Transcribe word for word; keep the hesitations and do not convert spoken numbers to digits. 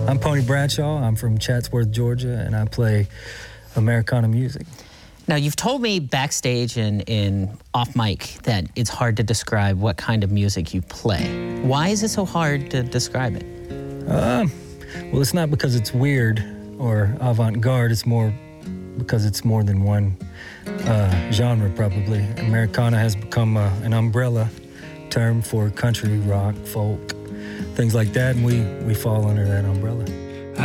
I'm Pony Bradshaw. I'm from Chatsworth, Georgia, and I play Americana music. Now, you've told me backstage and in off mic that it's hard to describe what kind of music you play. Why is it so hard to describe it? Um, well, it's not because it's weird or avant-garde. It's more because it's more than one uh, genre, probably. Americana has become uh, an umbrella term for country, rock, folk, things like that, and we, we fall under that umbrella.